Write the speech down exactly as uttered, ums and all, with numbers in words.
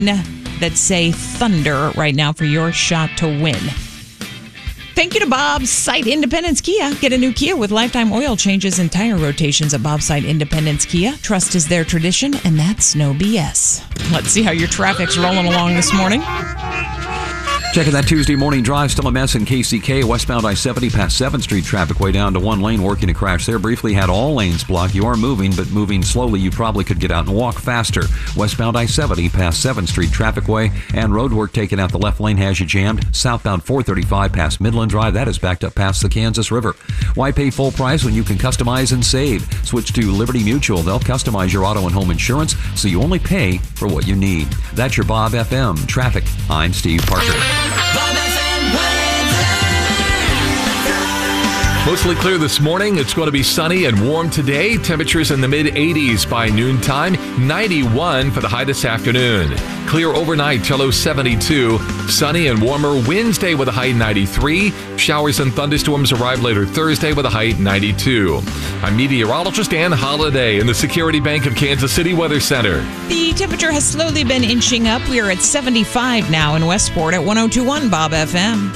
that say Thunder right now for your shot to win. Thank you to Bob's Site Independence Kia. Get a new Kia with lifetime oil changes and tire rotations at Bob's Site Independence Kia. Trust is their tradition, and that's no B S. Let's see how your traffic's rolling along this morning. Checking that Tuesday morning drive, still a mess in K C K, westbound I seventy past seventh Street. Traffic way down to one lane, working a crash there. Briefly had all lanes blocked. You are moving, but moving slowly. You probably could get out and walk faster. Westbound I seventy past seventh Street, traffic way, and road work taken out the left lane has you jammed. Southbound four thirty-five past Midland Drive, that is backed up past the Kansas River. Why pay full price when you can customize and save? Switch to Liberty Mutual. They'll customize your auto and home insurance so you only pay for what you need. That's your Bob F M Traffic. I'm Steve Parker. Mostly clear this morning. It's going to be sunny and warm today. Temperatures in the mid eighties by noontime. ninety-one for the high this afternoon. Clear overnight till low seventy-two. Sunny and warmer Wednesday with a high ninety-three. Showers and thunderstorms arrive later Thursday with a high ninety-two. I'm meteorologist Ann Holiday in the Security Bank of Kansas City Weather Center. The temperature has slowly been inching up. We are at seventy-five now in Westport at one oh two point one Bob F M.